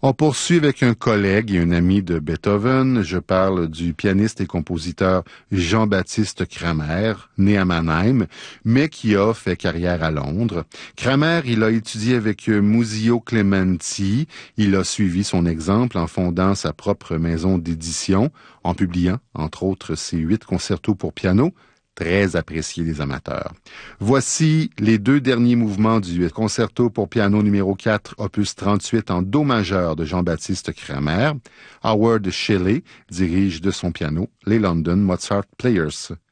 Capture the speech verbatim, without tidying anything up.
On poursuit avec un collègue et un ami de Beethoven. Je parle du pianiste et compositeur Jean-Baptiste Cramer, né à Mannheim, mais qui a fait carrière à Londres. Cramer, il a étudié avec Muzio Clementi. Il a suivi son exemple en fondant sa propre maison d'édition, en publiant, entre autres, ses huit concertos pour piano, très apprécié des amateurs. Voici les deux derniers mouvements du concerto pour piano numéro quatre, opus trente-huit en do majeur de Jean-Baptiste Cramer. Howard Shelley dirige de son piano les London Mozart Players.